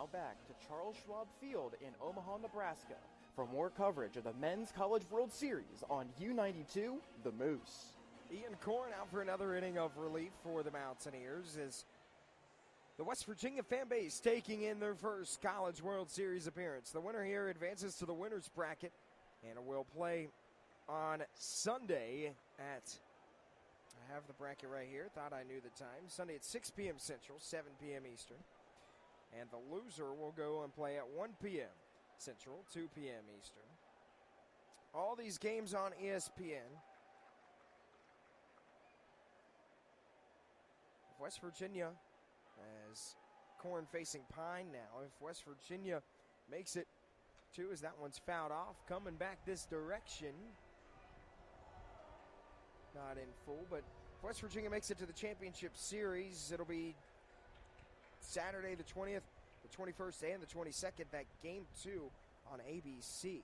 now back to Charles Schwab Field in Omaha, Nebraska for more coverage of the Men's College World Series on U92 The Moose. Ian Corn out for another inning of relief for the Mountaineers as the West Virginia fan base taking in their first College World Series appearance. The winner here advances to the winner's bracket and will play on Sunday at, I have the bracket right here, thought I knew the time, Sunday at 6 p.m. Central, 7 p.m. Eastern. And the loser will go and play at 1 p.m. Central, 2 p.m. Eastern. All these games on ESPN. If West Virginia, as Corn facing Pine now, if West Virginia makes it two, as that one's fouled off, coming back this direction. Not in full, but if West Virginia makes it to the championship series, it'll be Saturday the 20th, the 21st, and the 22nd, that game 2 on ABC.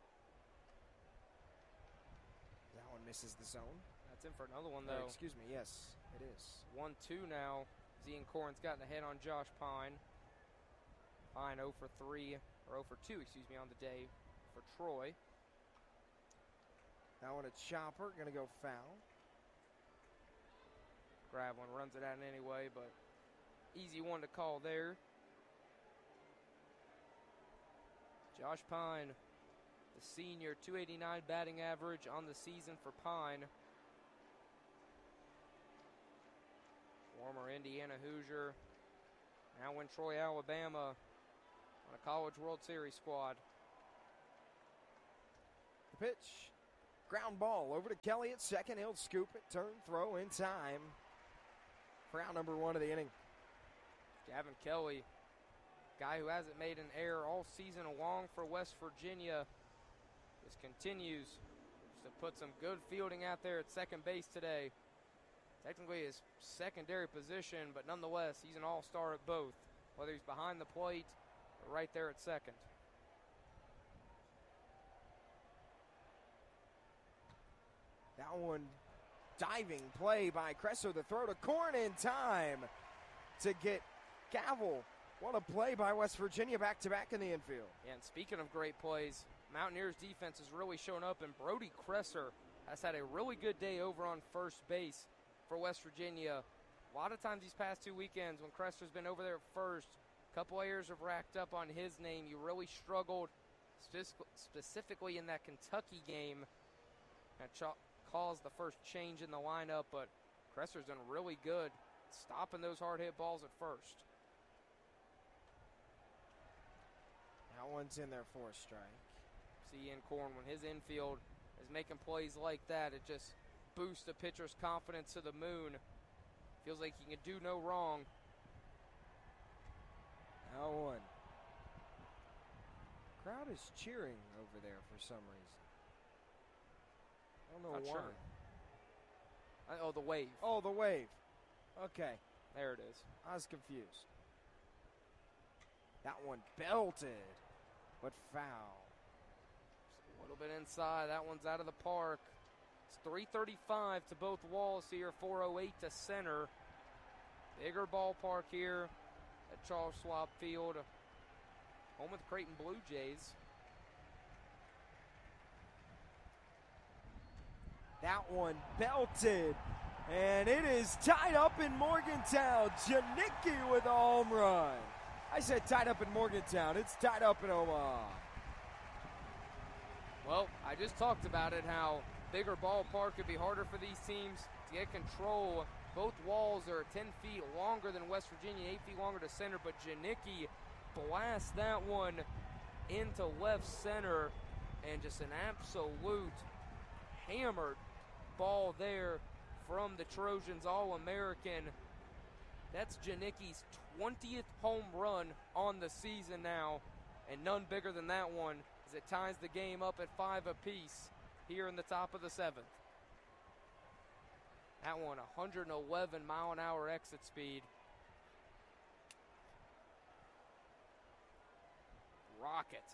That one misses the zone. That's in for another one, though. Excuse me, yes, it is. 1-2 now. Ian Corn's gotten ahead on Josh Pine. Pine 0 for 3, or 0 for 2, on the day for Troy. That one a chopper, going to go foul. Gravelin runs it out anyway, but easy one to call there. Josh Pine, the senior, 289 batting average on the season for Pine. Former Indiana Hoosier, now in Troy, Alabama, on a College World Series squad. The pitch, ground ball over to Kelly at second. He'll scoop it, turn, throw in time for out number 1 of the inning. Gavin Kelly, guy who hasn't made an error all season long for West Virginia, just continues to put some good fielding out there at second base today. Technically his secondary position, but nonetheless, he's an all-star at both, whether he's behind the plate or right there at second. That one, diving play by Cresser. The throw to Corn in time to get Gavel. What a play by West Virginia, back-to-back in the infield. Yeah, and speaking of great plays, Mountaineers defense has really shown up, and Brody Cresser has had a really good day over on first base for West Virginia. A lot of times these past 2 weekends when Cresser's been over there at first, a couple errors have racked up on his name. You really struggled, specifically in that Kentucky game. That caused the first change in the lineup, but Cresser's done really good stopping those hard hit balls at first. That one's in there for a strike. See Ian Corn, when his infield is making plays like that, it just boosts the pitcher's confidence to the moon. Feels like he can do no wrong. That one. Crowd is cheering over there for some reason. I don't know Not why. sure. Oh, the wave. Oh, the wave. Okay. There it is. I was confused. That one belted, but foul. Just a little bit inside. That one's out of the park. It's 335 to both walls here, 408 to center. Bigger ballpark here at Charles Schwab Field. Home of the Creighton Blue Jays. That one belted, and it is tied up in Morgantown. Janicki with a home run. I said tied up in Morgantown. It's tied up in Omaha. Well, I just talked about it, how bigger ballpark could be harder for these teams to get control. Both walls are 10 feet longer than West Virginia, 8 feet longer to center, but Janicki blasts that one into left center, and just an absolute hammered ball there from the Trojans All-American. That's Janicki's 20th home run on the season now, and none bigger than that one as it ties the game up at 5 apiece here in the top of the 7th. That one, 111 mile an hour exit speed. Rocket.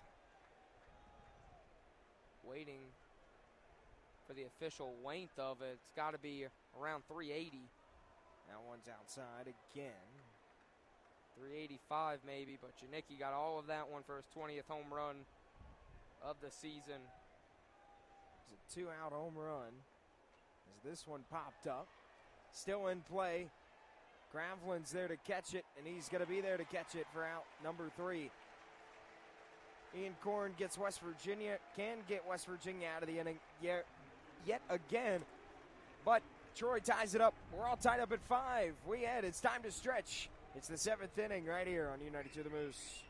Waiting for the official length of it. It's got to be around 380. That one's outside again. 385 maybe, but Janicki got all of that one for his 20th home run of the season. It's a 2-out home run as this one popped up. Still in play. Gravelin's there to catch it, and he's going to be there to catch it for out number 3. Ian Korn gets West Virginia, can get West Virginia out of the inning yet again, but Troy ties it up. We're all tied up at 5. We head. It's time to stretch. It's the 7th inning right here on U92 The Moose.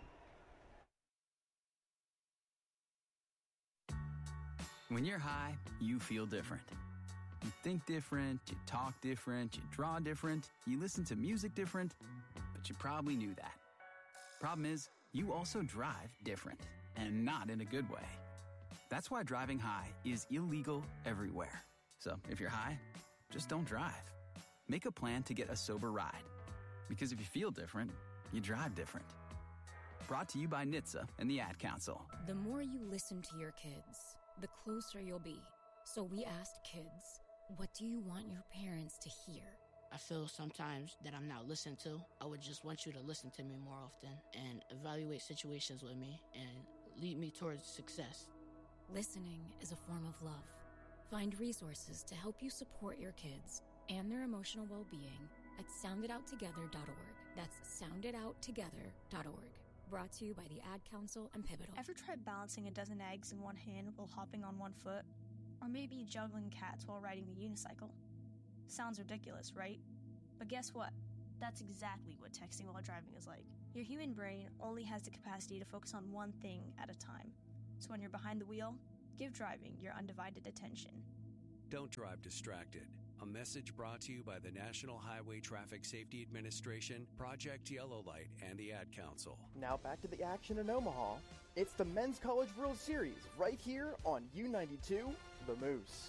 When you're high, you feel different. You think different, you talk different, you draw different, you listen to music different, but you probably knew that. Problem is, you also drive different, and not in a good way. That's why driving high is illegal everywhere. So if you're high, just don't drive. Make a plan to get a sober ride. Because if you feel different, you drive different. Brought to you by NHTSA and the Ad Council. The more you listen to your kids, the closer you'll be. So we asked kids, what do you want your parents to hear? I feel sometimes that I'm not listened to. I would just want you to listen to me more often and evaluate situations with me and lead me towards success. Listening is a form of love. Find resources to help you support your kids and their emotional well-being at sounditouttogether.org. That's sounditouttogether.org. Brought to you by the Ad Council and Pivotal. Ever tried balancing a dozen eggs in one hand while hopping on one foot? Or maybe juggling cats while riding the unicycle? Sounds ridiculous, right? But guess what? That's exactly what texting while driving is like. Your human brain only has the capacity to focus on one thing at a time. So when you're behind the wheel, give driving your undivided attention. Don't drive distracted. A message brought to you by the National Highway Traffic Safety Administration, Project Yellow Light, and the Ad Council. Now back to the action in Omaha. It's the Men's College World Series right here on U92 The Moose.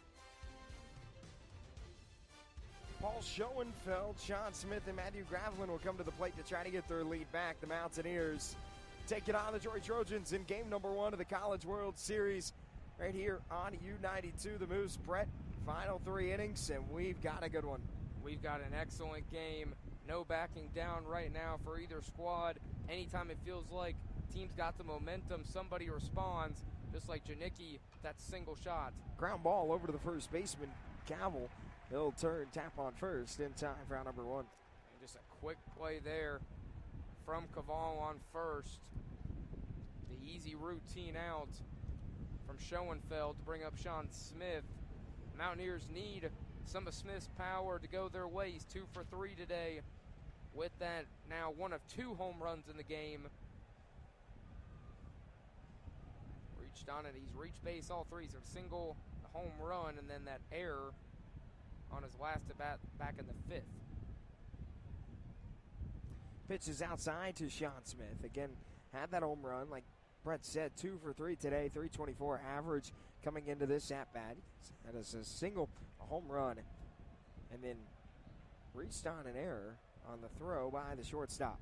Paul Schoenfeld, Sean Smith, and Matthew Gravelin will come to the plate to try to get their lead back. The Mountaineers take it on the Troy Trojans in game number 1 of the College World Series right here on U92 The Moose. Brett, final 3 innings, and we've got a good one. We've got an excellent game. No backing down right now for either squad. Anytime it feels like team's got the momentum, somebody responds, just like Janicki, that single shot. Ground ball over to the first baseman, Cavill. He'll turn, tap on first in time for out number 1. And just a quick play there from Caval on first. The easy routine out from Schoenfeld to bring up Sean Smith. Mountaineers need some of Smith's power to go their way. He's 2 for 3 today. With that, now 1 of 2 home runs in the game. Reached on it. He's reached base all 3. He's a single, a home run, and then that error on his last at bat back in the 5th. Pitch is outside to Sean Smith. Again, had that home run, like Brett said, 2 for 3 today, 324 average coming into this at-bat. That is a single, a home run, and then reached on an error on the throw by the shortstop.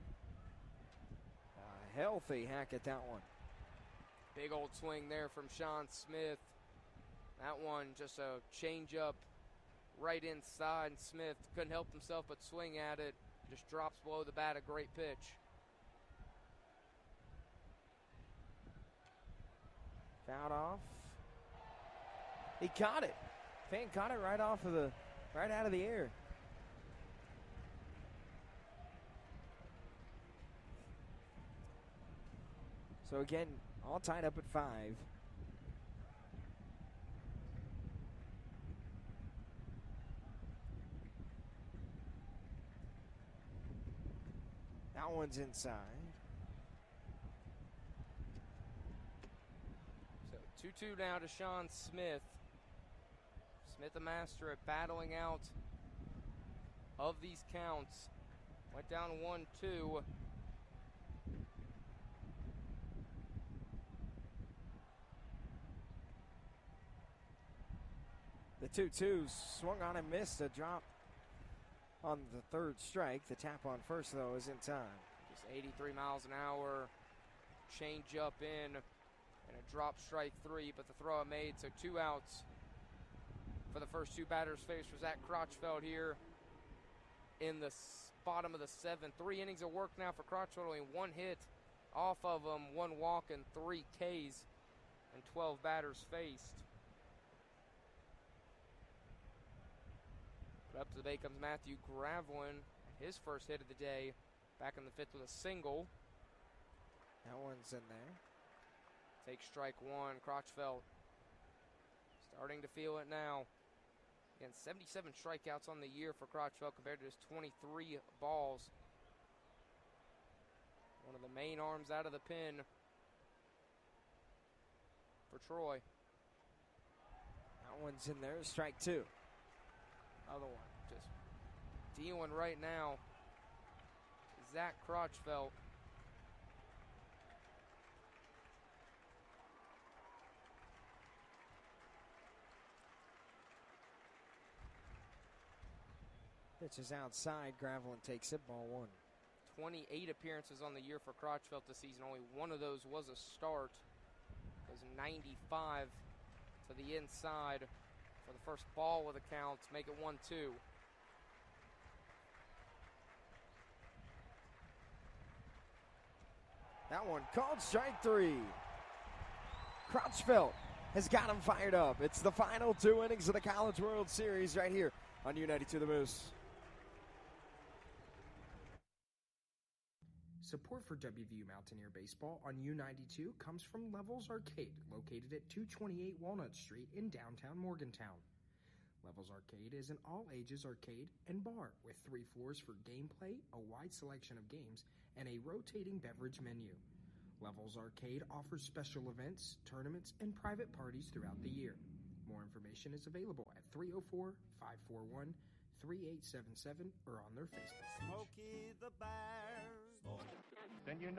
A healthy hack at that one. Big old swing there from Sean Smith. That one just a change-up right inside, and Smith couldn't help himself but swing at it. Just drops below the bat, a great pitch. Fouled off. He caught it. Fan caught it right out of the air. So again, all tied up at 5. That one's inside. So 2-2 now to Sean Smith. Smith a master at battling out of these counts. Went down 1-2. The 2-2 swung on and missed a drop on the 3rd strike. The tap on first, though, is in time. Just 83 miles an hour. Change up in and a drop strike 3, but the throw made, so 2 outs for the first 2 batters faced for Zach Crotchfeld here in the bottom of the 7th. 3 innings of work now for Crotchfield, only 1 hit off of them, 1 walk and 3 Ks, and 12 batters faced. But up to the bay comes Matthew Gravelin, his first hit of the day, back in the 5th with a single. That one's in there. Take strike 1. Crotchfield starting to feel it now. Again, 77 strikeouts on the year for Crotchfield compared to his 23 balls. One of the main arms out of the pen for Troy. That one's in there. Strike 2. Other one just dealing right now. Zach Crotchfield. Pitch is outside. Gravelin takes it. Ball 1. 28 appearances on the year for Crotchfield this season. Only one of those was a start. It was 95 to the inside for the first ball with the count. Make it 1-2. That one called strike 3. Crotchfield has got him fired up. It's the final 2 innings of the College World Series right here on U92 The Moose. Support for WVU Mountaineer Baseball on U92 comes from Levels Arcade, located at 228 Walnut Street in downtown Morgantown. Levels Arcade is an all-ages arcade and bar with 3 floors for gameplay, a wide selection of games, and a rotating beverage menu. Levels Arcade offers special events, tournaments, and private parties throughout the year. More information is available at 304-541-3877 or on their Facebook page. Smokey the Bear. Then you